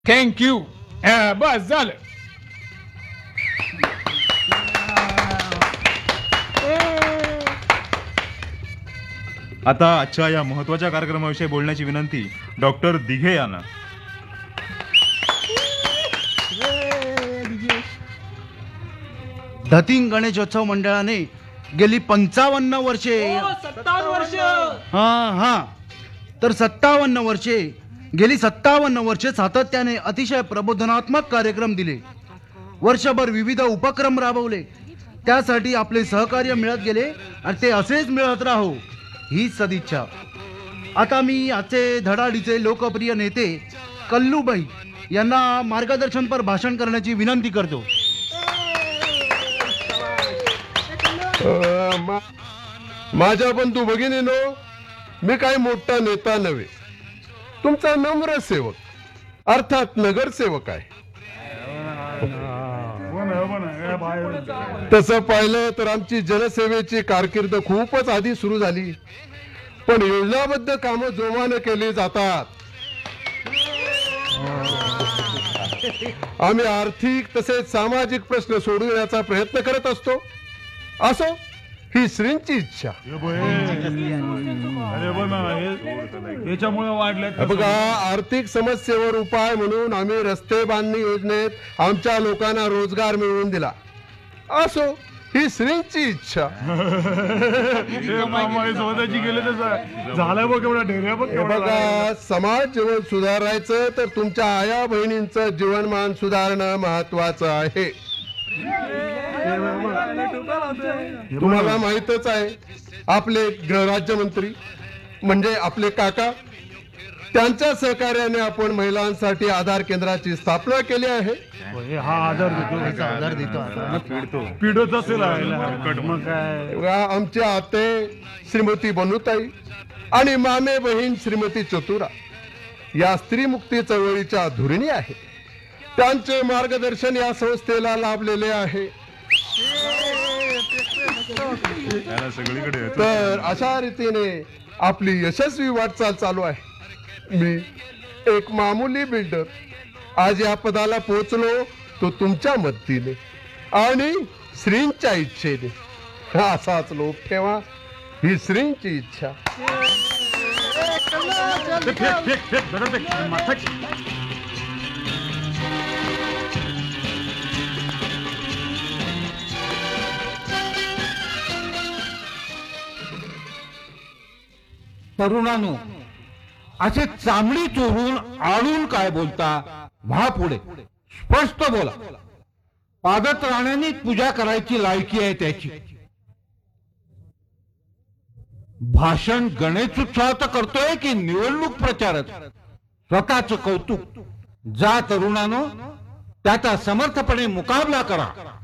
Thank you. बस झालं. आता आजच्या या महत्वाच्या कार्यक्रमाविषयी बोलण्याची विनंती डॉक्टर दिघे यांना. धतिंग गणेशोत्सव मंडळाने गेली 55 वर्षे 57 वर्ष हा तर 57 वर्षे गेली 57 वर्षे सातत्याने अतिशय प्रबोधनात्मक कार्यक्रम दिले. वर्षभर विविध उपक्रम राबवले. त्यासाठी आपले सहकार्य मिळत गेले आणि ते असेच मिळत राहो ही सदिच्छा. आता मी आजचे धडाडीचे लोकप्रिय नेते कल्लूबाई यांना मार्गदर्शनपर भाषण करण्याची विनंती करतो. माझ्या बंधू भगिनीनो, मी काही मोठा नेता नव्हे, तुमचा नम्र सेवक अर्थात नगरसेवक आहे. तसं पाहिलं तर आमची जनसेवेची कारकीर्द खूपच आधी सुरू झाली, पण योजनाबद्ध कामं जोमाने केली जातात. आम्ही आर्थिक तसेच सामाजिक प्रश्न सोडवण्याचा प्रयत्न करत असतो. असो, ही श्रींची इच्छा. याच्यामुळे वाढलं बघा, आर्थिक समस्येवर उपाय म्हणून आम्ही रस्ते बांधणी योजनेत आमच्या लोकांना रोजगार मिळवून दिला. असो, ही श्रींची इच्छा. बघा, समाज जीवन सुधारायचं तर तुमच्या आया बहिणींचं जीवनमान सुधारणं महत्वाचं आहे. तुम्हाला माहितच आहे, आपले गृहराज्यमंत्री म्हणजे आपले काका, त्यांच्या सहकार्याने आपण महिलांसाठी आधार केंद्राची स्थापना केली आहे. आमच्या आते श्रीमती बनुताई आणि मामे बहीण श्रीमती चतुरा या स्त्रीमुक्ती चळवळीच्या धुरिणी आहे. त्यांचे मार्गदर्शन या संस्थेला लाभलेले आहे. तर अशा रीतीने आपली यशस्वी वाटचाल चालू आहे. मी एक मामूली बिल्डर आज या पदाला पोहोचलो तो तुमच्या मदतीने आणि श्रींच्या इच्छेने. असाच लोक ठेवा, ही श्रींची इच्छा. तरुणांनो, असे चामडी चोरून आळून काय बोलता? व्हा पुढे, स्पष्ट बोला. पादत्राणांनी पूजा करायची लायकी आहे त्याची. भाषण गणेशोत्सवात करतोय की निवडणूक प्रचारात? स्वतःच कौतुक. जा तरुणांनो, त्याचा समर्थपणे मुकाबला करा.